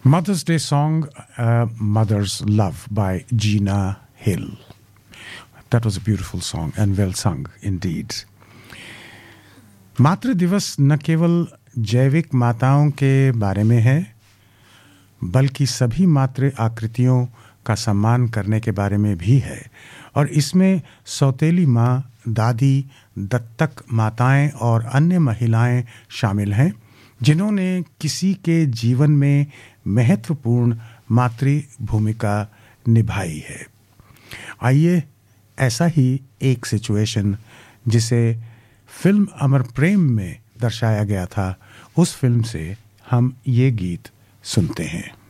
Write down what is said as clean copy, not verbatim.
Mother's Day song, Mother's Love by Gina Hill. That was a beautiful song and well sung indeed. मातृ दिवस न केवल जैविक माताओं के बारे में है, बल्कि सभी मातृ आकृतियों का सम्मान करने के बारे में भी है और इसमें सौतेली माँ, दादी, दत्तक माताएं और अन्य महिलाएं शामिल हैं जिन्होंने किसी के जीवन में महत्वपूर्ण मातृ भूमिका निभाई है। आइए ऐसा ही एक सिचुएशन जिसे फिल्म अमर प्रेम में दर्शाया गया था, उस फिल्म से हम ये गीत सुनते हैं।